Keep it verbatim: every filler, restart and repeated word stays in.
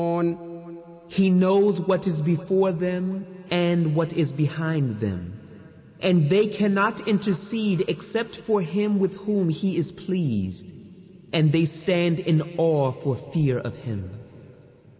He knows what is before them and what is behind them, and they cannot intercede except for him with whom he is pleased, and they stand in awe for fear of him.